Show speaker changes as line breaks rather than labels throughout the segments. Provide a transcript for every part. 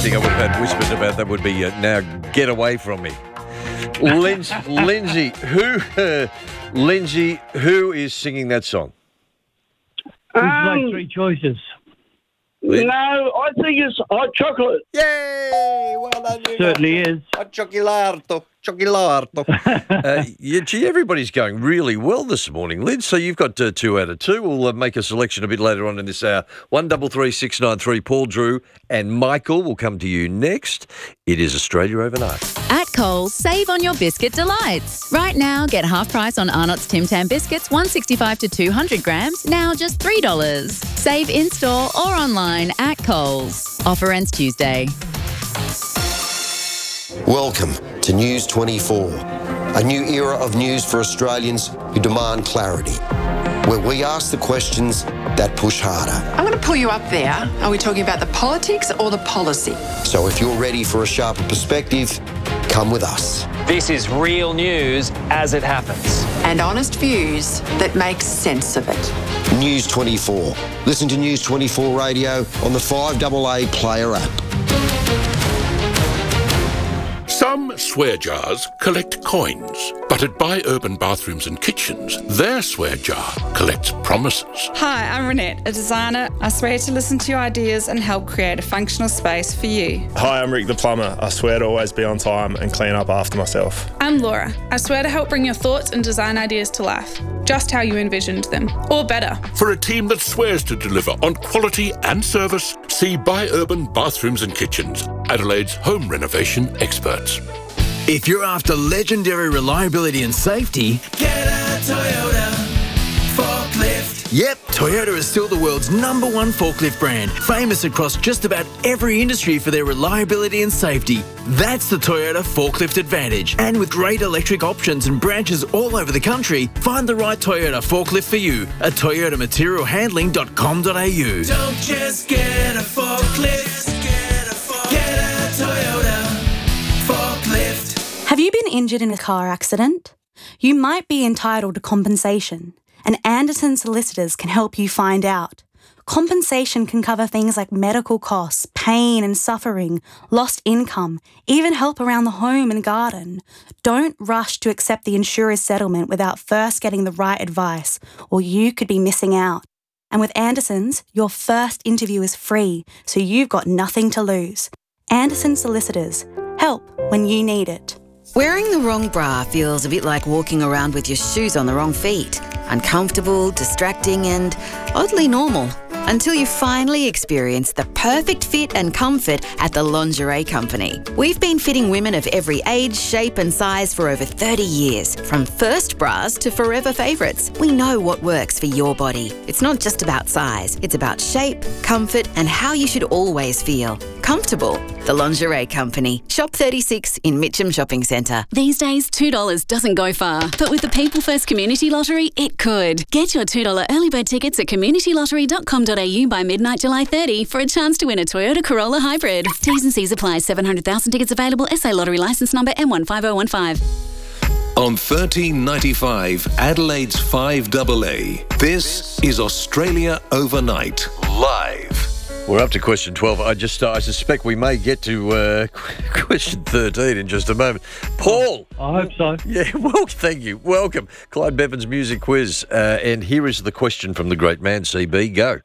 thing I would have had whispered about that would be now get away from me. Lindsay, who is singing that song?
Would you like three choices?
No, I think it's hot chocolate.
Yay! Well done, you.
Certainly is.
Hot Chocolate. Gee, everybody's going really well this morning, Lynn. So you've got 2 out of 2. We'll make a selection a bit later on in this hour. 133693. Paul Drew and Michael will come to you next. It is Australia Overnight.
At Coles, save on your biscuit delights. Right now, get half price on Arnott's Tim Tam biscuits, 165 to 200 grams, now just $3. Save in-store or online at Coles. Offer ends Tuesday.
Welcome to News 24, a new era of news for Australians who demand clarity, where we ask the questions that push harder.
I'm going to pull you up there. Are we talking about the politics or the policy?
So if you're ready for a sharper perspective, come with us.
This is real news as it happens.
And honest views that make sense of it.
News 24. Listen to News 24 Radio on the 5AA Player app.
Some swear jars collect coins, but at Buy Urban Bathrooms and Kitchens, their swear jar collects promises.
Hi, I'm Renette, a designer. I swear to listen to your ideas and help create a functional space for you.
Hi, I'm Rick the plumber. I swear to always be on time and clean up after myself.
I'm Laura. I swear to help bring your thoughts and design ideas to life, just how you envisioned them, or better.
For a team that swears to deliver on quality and service, see Buy Urban Bathrooms and Kitchens, Adelaide's home renovation experts.
If you're after legendary reliability and safety, get a Toyota forklift. Yep, Toyota is still the world's #1 forklift brand, famous across just about every industry for their reliability and safety. That's the Toyota Forklift Advantage. And with great electric options and branches all over the country, find the right Toyota forklift for you at toyotamaterialhandling.com.au. Don't just get a forklift, get a Toyota forklift.
Have you been injured in a car accident? You might be entitled to compensation, and Anderson Solicitors can help you find out. Compensation can cover things like medical costs, pain and suffering, lost income, even help around the home and garden. Don't rush to accept the insurer's settlement without first getting the right advice, or you could be missing out. And with Anderson's, your first interview is free, so you've got nothing to lose. Anderson Solicitors. Help when you need it.
Wearing the wrong bra feels a bit like walking around with your shoes on the wrong feet. Uncomfortable, distracting, and oddly normal. Until you finally experience the perfect fit and comfort at the Lingerie Company. We've been fitting women of every age, shape and size for over 30 years. From first bras to forever favourites. We know what works for your body. It's not just about size. It's about shape, comfort and how you should always feel. Comfortable. The Lingerie Company. Shop 36 in Mitcham Shopping Centre.
These days, $2 doesn't go far. But with the People First Community Lottery, it could. Get your $2 early bird tickets at communitylottery.com.au by midnight July 30 for a chance to win a Toyota Corolla Hybrid. T's and C's apply. 700,000 tickets available. SA Lottery licence number M15015.
On 1395 Adelaide's 5AA, this is Australia Overnight, live.
We're up to question 12. I suspect we may get to question 13 in just a moment. Paul!
I hope so.
Yeah, well, thank you. Welcome. Clyde Bevan's music quiz. And here is the question from the great man, CB. Go.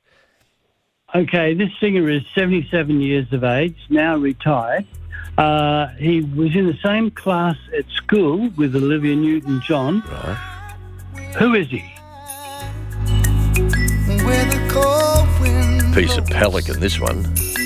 Okay, this singer is 77 years of age, now retired. He was in the same class at school with Olivia Newton-John.
Right.
Who is he?
Piece of Pelican, this one.